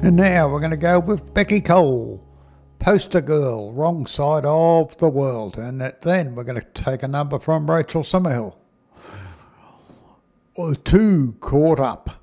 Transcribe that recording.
And now we're going to go with Becky Cole, Poster Girl, Wrong Side of the World. And then we're going to take a number from Rachel Summerhill, Too Caught Up.